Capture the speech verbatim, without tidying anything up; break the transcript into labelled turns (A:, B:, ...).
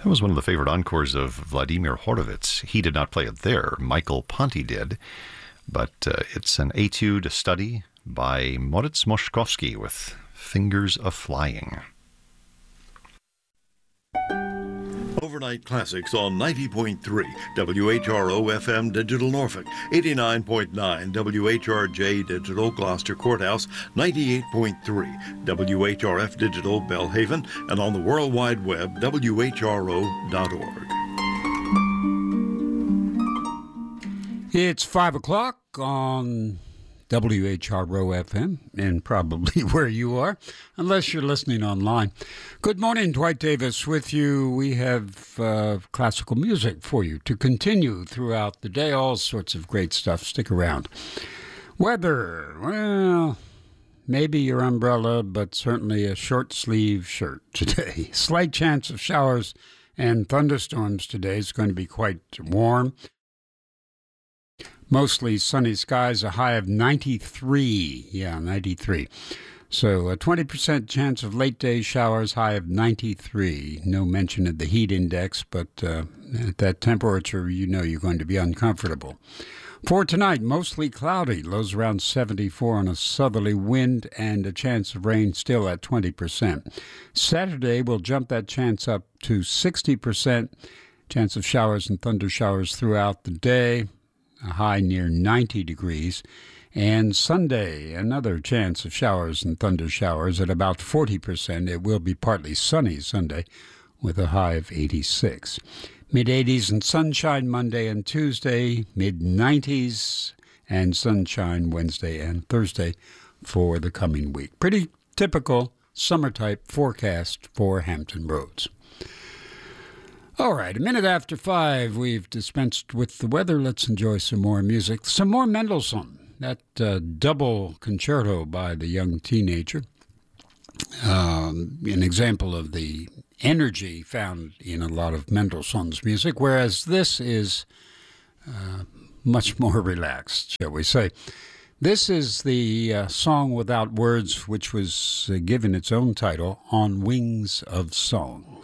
A: That was one of the favorite encores of Vladimir Horowitz. He did not play it there. Michael Ponti did. But uh, it's an etude, a study by Moritz Moszkowski with Fingers of Flying.
B: Overnight Classics on ninety point three W H R O F M Digital Norfolk, eighty-nine point nine W H R J Digital Gloucester Courthouse, ninety-eight point three W H R F Digital Belhaven, and on the World Wide Web, W H R O dot org.
C: It's five o'clock on W H R O F M, and probably where you are, unless you're listening online. Good morning, Dwight Davis with you. We have uh, classical music for you to continue throughout the day, all sorts of great stuff. Stick around. Weather, well, maybe your umbrella, but certainly a short sleeve shirt today. Slight chance of showers and thunderstorms today. It's going to be quite warm. Mostly sunny skies, a high of ninety-three. Yeah, ninety-three. So a twenty percent chance of late-day showers, high of ninety-three. No mention of the heat index, but uh, at that temperature, you know you're going to be uncomfortable. For tonight, mostly cloudy, lows around seventy-four on a southerly wind, and a chance of rain still at twenty percent. Saturday, we'll jump that chance up to sixty percent. Chance of showers and thunder showers throughout the day. A high near ninety degrees, and Sunday, another chance of showers and thunder showers at about forty percent. It will be partly sunny Sunday with a high of eighty-six. mid-eighties and sunshine Monday and Tuesday, mid-nineties and sunshine Wednesday and Thursday for the coming week. Pretty typical summer-type forecast for Hampton Roads. All right, a minute after five, we've dispensed with the weather. Let's enjoy some more music. Some more Mendelssohn, that uh, double concerto by the young teenager. Um, an example of the energy found in a lot of Mendelssohn's music, whereas this is uh, much more relaxed, shall we say. This is the uh, song without words, which was uh, given its own title, On Wings of Song.